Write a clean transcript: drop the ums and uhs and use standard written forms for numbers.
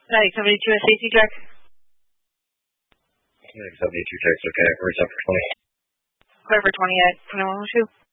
72 a safety check. 72 checks, okay. Where's up for 20? Clear for 20 at 2102.